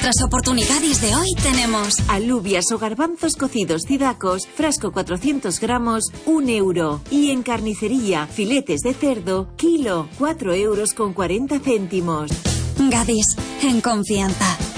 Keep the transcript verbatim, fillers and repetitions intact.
las oportunidades de hoy tenemos alubias o garbanzos cocidos Cidacos, frasco cuatrocientos gramos, un euro. Y en carnicería, filetes de cerdo, kilo, cuatro euros con cuarenta céntimos. Gadis, en confianza.